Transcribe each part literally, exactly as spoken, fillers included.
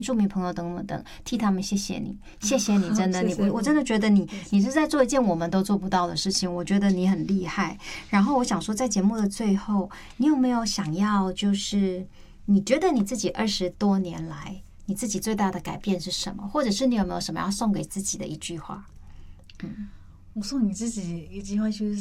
住民朋友等等等，替他们谢谢你，谢谢你，真的，你我我真的觉得你你是在做一件我们都做不到的事情，我觉得你很厉害。然后我想说，在节目的最后，你有没有想要，就是你觉得你自己二十多年来，你自己最大的改变是什么？或者是你有没有什么要送给自己的一句话？嗯， 我送你自己一句话就是，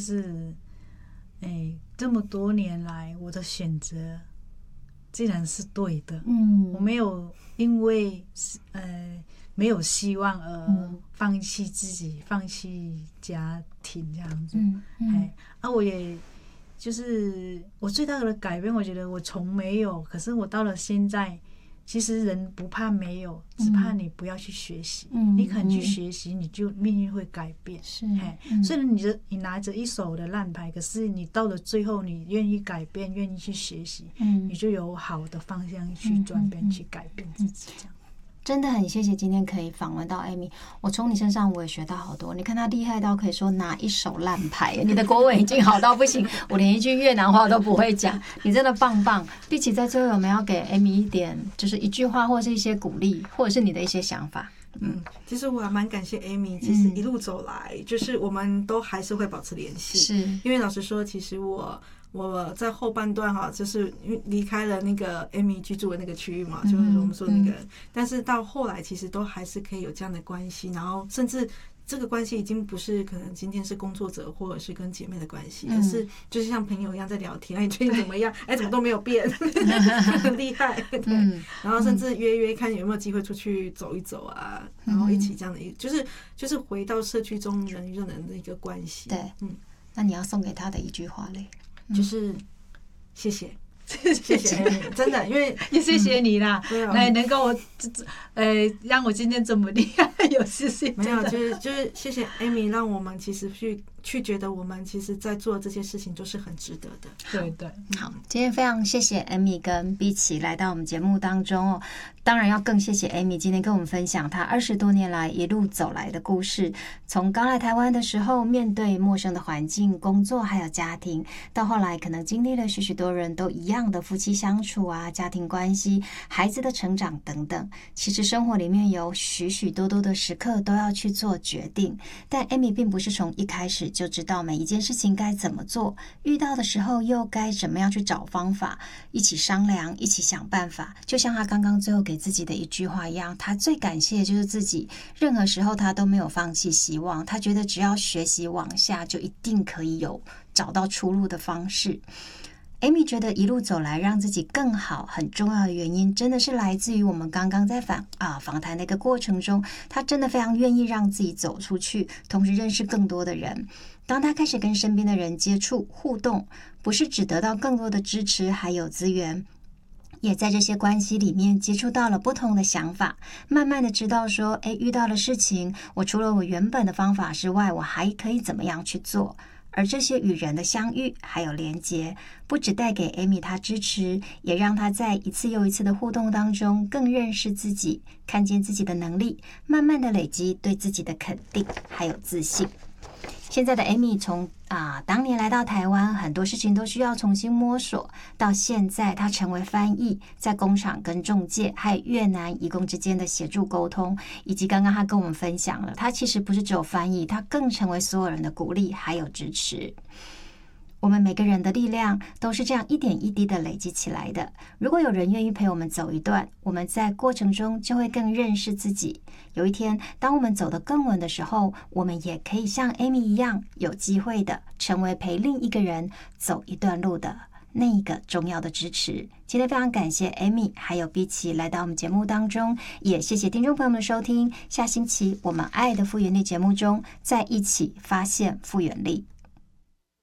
哎，这么多年来我的选择既然是对的，嗯，我没有因为呃没有希望而放弃自己，嗯、放弃家庭这样子，嗯嗯、哎，啊，我也就是我最大的改变，我觉得我从没有，可是我到了现在。其实人不怕没有，只怕你不要去学习。嗯、你肯去学习，你就命运会改变。是，嗯、虽然你的你拿着一手的烂牌，可是你到了最后，你愿意改变，愿意去学习，嗯、你就有好的方向去转变，嗯、去改变自己。这样。 真的很谢谢今天可以访问到 Amy， 我从你身上我也学到好多。你看她厉害到可以说拿一手烂牌，你的国文已经好到不行，我连一句越南话都不会讲，你真的棒棒。毕起在最后有没有要给 Amy 一点，就是一句话，或者是一些鼓励，或者是你的一些想法？ 嗯，其实我还蛮感谢 Amy， 其实一路走来，嗯、就是我们都还是会保持联系。是，因为老实说，其实我。我在后半段哈，就是因为离开了那个 Amy 居住的那个区域嘛，嗯、就是我们说那个，嗯、但是到后来其实都还是可以有这样的关系，然后甚至这个关系已经不是可能今天是工作者或者是跟姐妹的关系，嗯、而是就是像朋友一样在聊天，哎，最近怎么样？哎，怎么都没有变，很厉害。对，嗯、然后甚至约约看有没有机会出去走一走啊，然后一起这样的一，就是就是回到社区中人与人的一个关系。 对，嗯，那你要送给他的一句话嘞？ 就是谢谢，谢谢，真的，因为也谢谢你啦，来、嗯、能够我呃让我今天这么厉害，有谢谢， 没有，就是就是谢谢 Amy， 让我们其实去去觉得我们其实在做这些事情都是很值得的。 对对， 好，今天非常谢谢 Amy 跟 B 奇来到我们节目当中哦。当然要更谢谢 Amy 今天跟我们分享她二十多年来一路走来的故事，从刚来台湾的时候面对陌生的环境、工作还有家庭，到后来可能经历了许许多人都一样的夫妻相处啊、家庭关系、孩子的成长等等。其实生活里面有许许多多的时刻都要去做决定，但 Amy 并不是从一开始就知道每一件事情该怎么做，遇到的时候又该怎么样去找方法，一起商量，一起想办法。就像他刚刚最后给自己的一句话一样，他最感谢的就是自己，任何时候他都没有放弃希望，他觉得只要学习往下，就一定可以有找到出路的方式。Amy 觉得一路走来让自己更好，很重要的原因真的是来自于我们刚刚在访啊访谈的一个过程中，他真的非常愿意让自己走出去，同时认识更多的人。当他开始跟身边的人接触互动，不是只得到更多的支持还有资源，也在这些关系里面接触到了不同的想法，慢慢的知道说，诶，遇到了事情，我除了我原本的方法之外，我还可以怎么样去做。而这些与人的相遇还有连结，不只带给 Amy 她支持，也让她在一次又一次的互动当中更认识自己，看见自己的能力，慢慢的累积对自己的肯定还有自信。现在的 Amy 从啊当年来到台湾，很多事情都需要重新摸索，到现在她成为翻译，在工厂跟仲介还有越南移工之间的协助沟通，以及刚刚她跟我们分享了，她其实不是只有翻译，她更成为所有人的鼓励还有支持。我们每个人的力量都是这样一点一滴的累积起来的。如果有人愿意陪我们走一段，我们在过程中就会更认识自己。有一天，当我们走得更稳的时候，我们也可以像 Amy 一样，有机会的成为陪另一个人走一段路的那一个重要的支持。今天非常感谢 Amy 还有 B 奇来到我们节目当中，也谢谢听众朋友们的收听。下星期我们爱的复原力节目中再一起发现复原力。